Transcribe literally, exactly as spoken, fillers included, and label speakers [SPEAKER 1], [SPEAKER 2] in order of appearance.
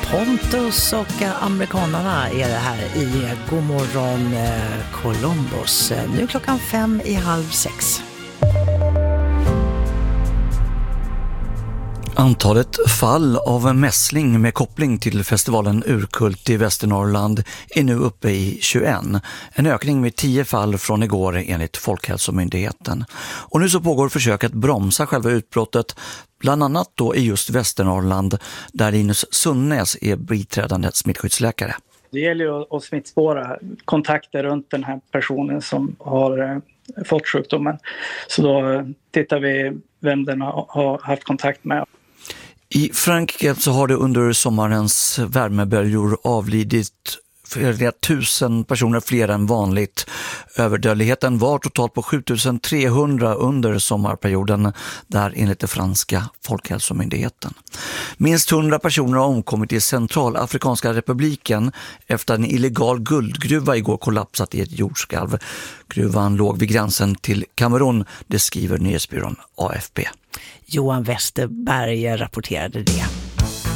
[SPEAKER 1] Pontus och amerikanarna är det här i Godmorgon Columbus. Nu klockan fem i halv sex.
[SPEAKER 2] Antalet fall av mässling med koppling till festivalen Urkult i Västernorrland är nu uppe i tjugoett. En ökning med tio fall från igår enligt Folkhälsomyndigheten. Och nu så pågår försök att bromsa själva utbrottet, bland annat då i just Västernorrland där Linus Sunnäs är biträdande smittskyddsläkare.
[SPEAKER 3] Det gäller ju att smittspåra kontakter runt den här personen som har fått sjukdomen. Så då tittar vi vem den har haft kontakt med.
[SPEAKER 2] I Frankrike så har det under sommarens värmeböljor avlidit flera tusen personer fler än vanligt. Överdödligheten var totalt på sjutusen trehundra under sommarperioden, där enligt den franska Folkhälsomyndigheten. Minst hundra personer har omkommit i Centralafrikanska republiken efter en illegal guldgruva igår kollapsat i ett jordskalv. Gruvan låg vid gränsen till Kamerun, det skriver nyhetsbyrån A F P.
[SPEAKER 1] Johan Westerberg rapporterade det.